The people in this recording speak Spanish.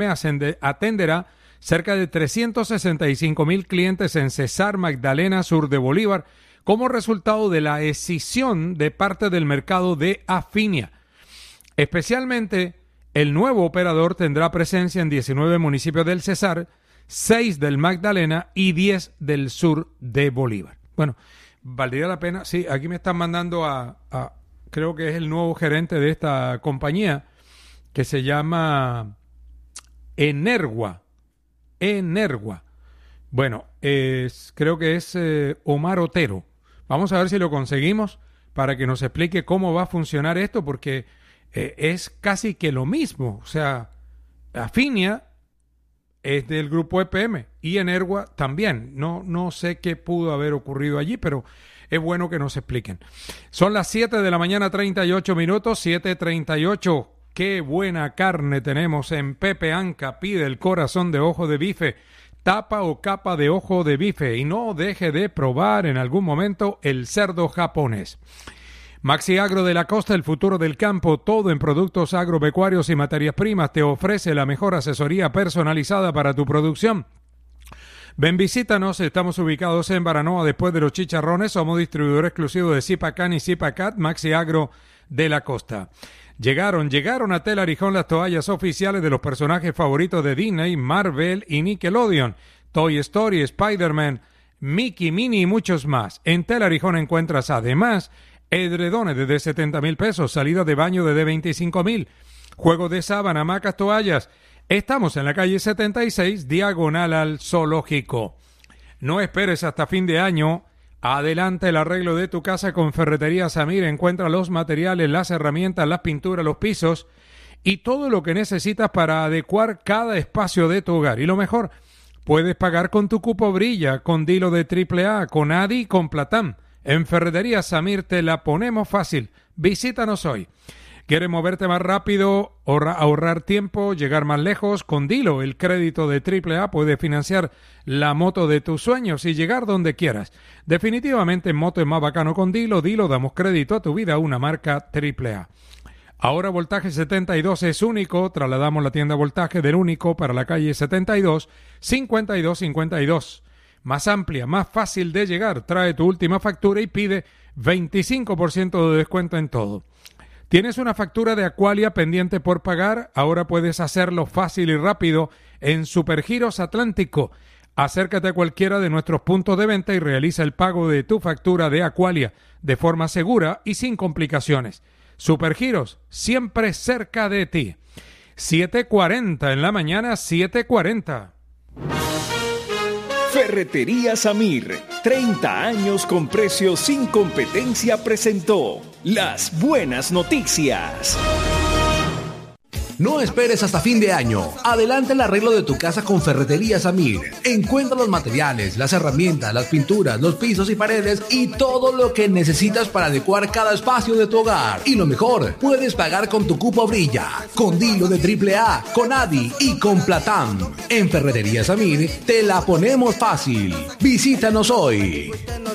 atenderá cerca de 365,000 clientes en Cesar Magdalena, sur de Bolívar, como resultado de la escisión de parte del mercado de Afinia. Especialmente, el nuevo operador tendrá presencia en 19 municipios del Cesar, 6 del Magdalena y 10 del sur de Bolívar. Bueno, valdría la pena. Sí, aquí me están mandando creo que es el nuevo gerente de esta compañía, que se llama Energua. Bueno, creo que es Omar Otero. Vamos a ver si lo conseguimos para que nos explique cómo va a funcionar esto, porque es casi que lo mismo. O sea, Afinia es del grupo EPM y Energua también. No sé qué pudo haber ocurrido allí, pero es bueno que nos expliquen. Son las 7 de la mañana, 38 minutos, 7:38. Qué buena carne tenemos en Pepe Anca. Pide el corazón de ojo de bife, tapa o capa de ojo de bife, y no deje de probar en algún momento el cerdo japonés. Maxi Agro de la Costa, el futuro del campo, todo en productos agropecuarios y materias primas, te ofrece la mejor asesoría personalizada para tu producción. Ven, visítanos, estamos ubicados en Baranoa, después de los Chicharrones, somos distribuidor exclusivo de Zipacan y Zipacat, Maxi Agro de la Costa. Llegaron a Tela Arijón las toallas oficiales de los personajes favoritos de Disney, Marvel y Nickelodeon, Toy Story, Spider-Man, Mickey, Minnie y muchos más. En Tela Arijón encuentras además edredones desde 70,000 pesos, salidas de baño desde 25,000, juegos de sábana, hamacas, toallas. Estamos en la calle 76, diagonal al Zoológico. No esperes hasta fin de año. Adelanta el arreglo de tu casa con Ferretería Samir. Encuentra los materiales, las herramientas, las pinturas, los pisos y todo lo que necesitas para adecuar cada espacio de tu hogar. Y lo mejor, puedes pagar con tu cupo Brilla, con Dilo de AAA, con Adi y con Platán. En Ferretería Samir te la ponemos fácil. Visítanos hoy. ¿Quieres moverte más rápido, ahorrar tiempo, llegar más lejos? Con Dilo, el crédito de AAA, puedes financiar la moto de tus sueños y llegar donde quieras. Definitivamente, moto es más bacano con Dilo. Dilo, damos crédito a tu vida, una marca AAA. Ahora Voltaje 72 es único. Trasladamos la tienda Voltaje del único para la calle 72, 5252. Más amplia, más fácil de llegar. Trae tu última factura y pide 25% de descuento en todo. ¿Tienes una factura de Aqualia pendiente por pagar? Ahora puedes hacerlo fácil y rápido en Supergiros Atlántico. Acércate a cualquiera de nuestros puntos de venta y realiza el pago de tu factura de Aqualia de forma segura y sin complicaciones. Supergiros, siempre cerca de ti. 7:40 en la mañana, 7:40. Ferretería Samir, 30 años con precios sin competencia, presentó Las Buenas Noticias. No esperes hasta fin de año. Adelanta el arreglo de tu casa con Ferretería Samir. Encuentra los materiales, las herramientas, las pinturas, los pisos y paredes y todo lo que necesitas para adecuar cada espacio de tu hogar. Y lo mejor, puedes pagar con tu cupo Brilla, con Dilo de AAA, con Adi y con Platán. En Ferretería Samir te la ponemos fácil. Visítanos hoy.